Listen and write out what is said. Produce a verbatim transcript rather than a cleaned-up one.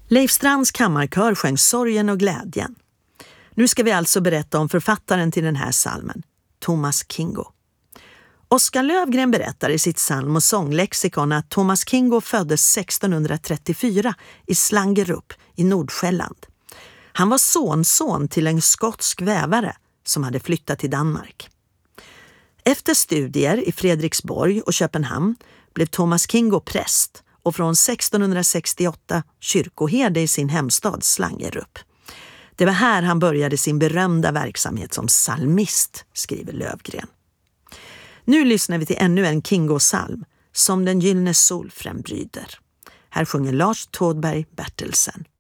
Leif Strands kammarkör sjöng Sorgen och glädjen. Nu ska vi alltså berätta om författaren till den här psalmen, Thomas Kingo. Oskar Lövgren berättar i sitt psalm- och sånglexikon att Thomas Kingo föddes sextonhundratrettiofyra i Slangerup i Nordsjälland. Han var sonson till en skotsk vävare som hade flyttat till Danmark. Efter studier i Fredriksborg och Köpenhamn blev Thomas Kingo präst och från sextonhundrasextioåtta kyrkoherde i sin hemstad Slangerup. Det var här han började sin berömda verksamhet som psalmist, skriver Lövgren. Nu lyssnar vi till ännu en Kingo-psalm, Som den gyllene sol frambryder. Här sjunger Lars Tådberg Bertelsen.